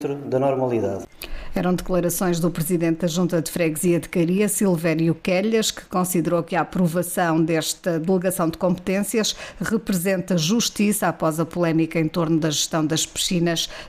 da normalidade. Eram declarações do Presidente da Junta de Freguesia de Caria, Silvério Quelhas, que considerou que a aprovação desta delegação de competências representa justiça após a polémica em torno da gestão das piscinas